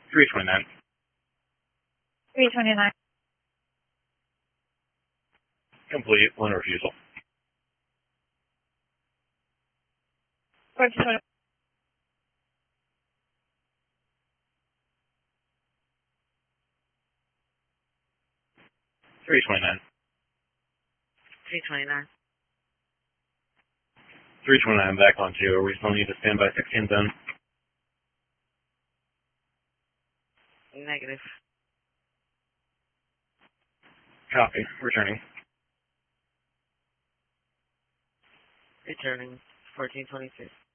329. 329. Complete. One refusal. 1420. 329. 329. 329 back on 2. We still need to stand by 16 zone. Negative. Copy. Returning. Returning. 1426.